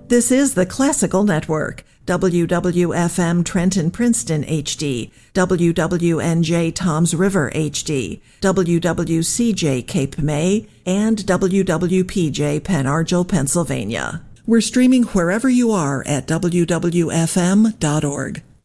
This is the Classical Network, WWFM Trenton Princeton HD, WWNJ Toms River HD, WWCJ Cape May, and WWPJ Pen Argyl, Pennsylvania. We're streaming wherever you are at WWFM.org.